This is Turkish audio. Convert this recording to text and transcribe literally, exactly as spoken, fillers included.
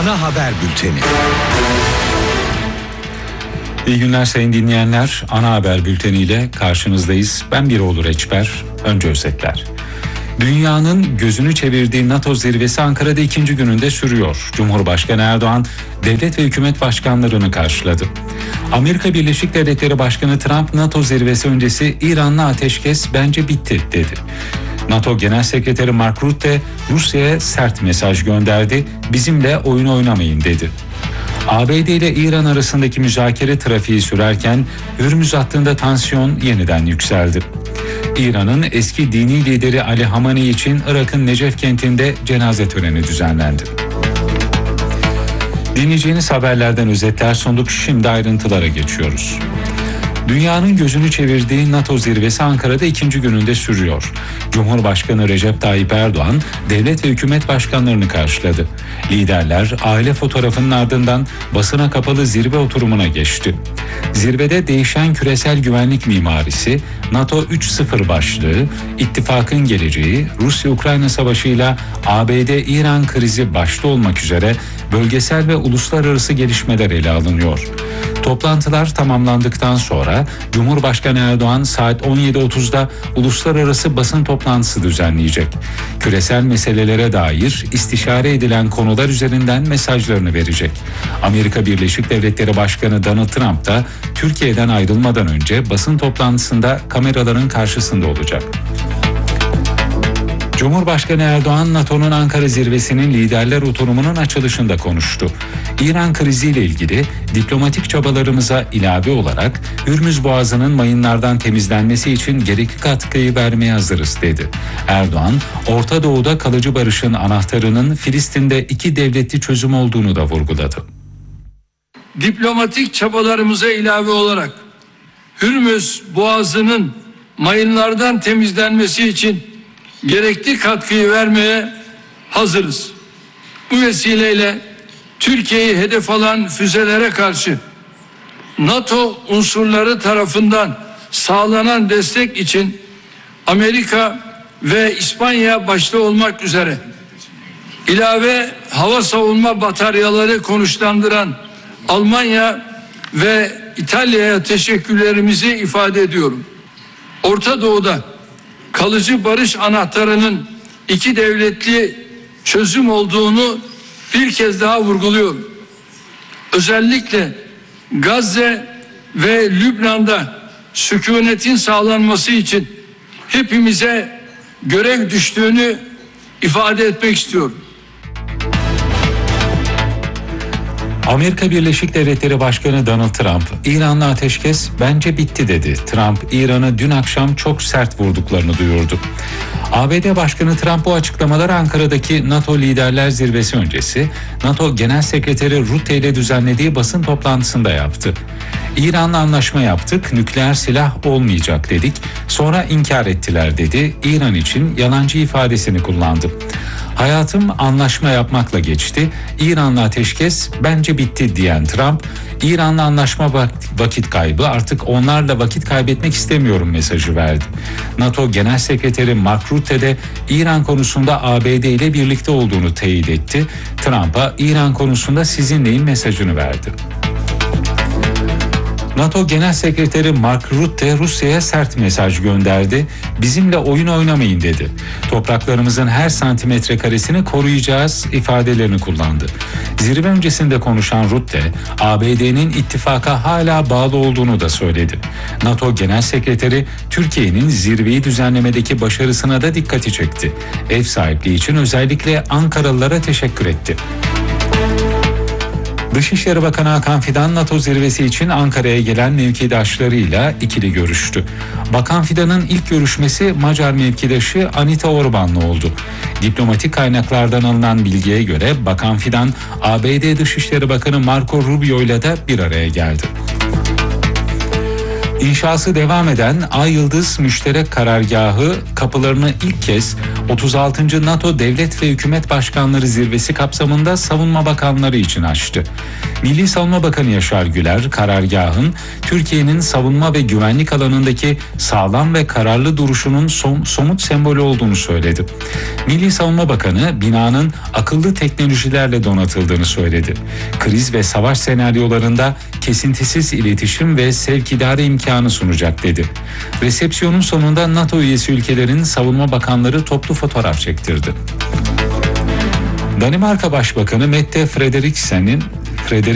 Ana Haber Bülteni. İyi günler sayın dinleyenler. Ana Haber Bülteni ile karşınızdayız. Ben Biroğlu Reçber. Önce özetler. Dünyanın gözünü çevirdiği NATO zirvesi Ankara'da ikinci gününde sürüyor. Cumhurbaşkanı Erdoğan devlet ve hükümet başkanlarını karşıladı. Amerika Birleşik Devletleri Başkanı Trump NATO zirvesi öncesi İran'la ateşkes bence bitti dedi. NATO Genel Sekreteri Mark Rutte Rusya'ya sert mesaj gönderdi. Bizimle oyun oynamayın dedi. A B D ile İran arasındaki müzakere trafiği sürerken Hürmüz hattında tansiyon yeniden yükseldi. İran'ın eski dini lideri Ali Hamaney için Irak'ın Necef kentinde cenaze töreni düzenlendi. Dinleyeceğiniz haberlerden özetler sunduk. Şimdi ayrıntılara geçiyoruz. Dünyanın gözünü çevirdiği NATO zirvesi Ankara'da ikinci gününde sürüyor. Cumhurbaşkanı Recep Tayyip Erdoğan devlet ve hükümet başkanlarını karşıladı. Liderler aile fotoğrafının ardından basına kapalı zirve oturumuna geçti. Zirvede değişen küresel güvenlik mimarisi, NATO üç sıfır başlığı, ittifakın geleceği, Rusya-Ukrayna savaşıyla A B D-İran krizi başta olmak üzere bölgesel ve uluslararası gelişmeler ele alınıyor. Toplantılar tamamlandıktan sonra Cumhurbaşkanı Erdoğan saat on yedi otuzda uluslararası basın toplantısı düzenleyecek. Küresel meselelere dair istişare edilen konular üzerinden mesajlarını verecek. Amerika Birleşik Devletleri Başkanı Donald Trump da Türkiye'den ayrılmadan önce basın toplantısında kameraların karşısında olacak. Cumhurbaşkanı Erdoğan, NATO'nun Ankara zirvesinin liderler oturumunun açılışında konuştu. İran kriziyle ilgili diplomatik çabalarımıza ilave olarak Hürmüz Boğazı'nın mayınlardan temizlenmesi için gerekli katkıyı vermeye hazırız dedi. Erdoğan, Orta Doğu'da kalıcı barışın anahtarının Filistin'de iki devletli çözüm olduğunu da vurguladı. Diplomatik çabalarımıza ilave olarak Hürmüz Boğazı'nın mayınlardan temizlenmesi için gerekli katkıyı vermeye hazırız. Bu vesileyle Türkiye'yi hedef alan füzelere karşı NATO unsurları tarafından sağlanan destek için Amerika ve İspanya başta olmak üzere ilave hava savunma bataryaları konuşlandıran Almanya ve İtalya'ya teşekkürlerimizi ifade ediyorum. Orta Doğu'da kalıcı barış anahtarının iki devletli çözüm olduğunu bir kez daha vurguluyorum. Özellikle Gazze ve Lübnan'da sükunetin sağlanması için hepimize görev düştüğünü ifade etmek istiyorum. Amerika Birleşik Devletleri Başkanı Donald Trump, İran'la ateşkes bence bitti dedi. Trump, İran'ı dün akşam çok sert vurduklarını duyurdu. A B D Başkanı Trump bu açıklamaları Ankara'daki NATO Liderler Zirvesi öncesi NATO Genel Sekreteri Rutte ile düzenlediği basın toplantısında yaptı. İran'la anlaşma yaptık, nükleer silah olmayacak dedik, sonra inkar ettiler dedi. İran için yalancı ifadesini kullandı. Hayatım anlaşma yapmakla geçti. İran'la ateşkes bence bitti diyen Trump, İran'la anlaşma vakit kaybı, artık onlarla vakit kaybetmek istemiyorum mesajı verdi. NATO Genel Sekreteri Mark Rutte de İran konusunda A B D ile birlikte olduğunu teyit etti. Trump'a İran konusunda sizinleyin mesajını verdi. NATO Genel Sekreteri Mark Rutte Rusya'ya sert mesaj gönderdi. Bizimle oyun oynamayın dedi. Topraklarımızın her santimetre karesini koruyacağız ifadelerini kullandı. Zirve öncesinde konuşan Rutte, A B D'nin ittifaka hala bağlı olduğunu da söyledi. NATO Genel Sekreteri Türkiye'nin zirveyi düzenlemedeki başarısına da dikkati çekti. Ev sahipliği için özellikle Ankaralılara teşekkür etti. Dışişleri Bakanı Hakan Fidan NATO zirvesi için Ankara'ya gelen mevkidaşlarıyla ikili görüştü. Bakan Fidan'ın ilk görüşmesi Macar mevkidaşı Anita Orban'la oldu. Diplomatik kaynaklardan alınan bilgiye göre Bakan Fidan A B D Dışişleri Bakanı Marco Rubio ile de bir araya geldi. İnşası devam eden Ay Yıldız Müşterek Karargahı kapılarını ilk kez otuz altıncı NATO Devlet ve Hükümet Başkanları Zirvesi kapsamında savunma bakanları için açtı. Milli Savunma Bakanı Yaşar Güler, karargahın Türkiye'nin savunma ve güvenlik alanındaki sağlam ve kararlı duruşunun som- somut sembolü olduğunu söyledi. Milli Savunma Bakanı, binanın akıllı teknolojilerle donatıldığını söyledi. Kriz ve savaş senaryolarında kesintisiz iletişim ve sevk idare imkanı sunacak dedi. Resepsiyonun sonunda NATO üyesi ülkelerin savunma bakanları toplu fotoğraf çektirdi. Danimarka Başbakanı Mette Frederiksen'in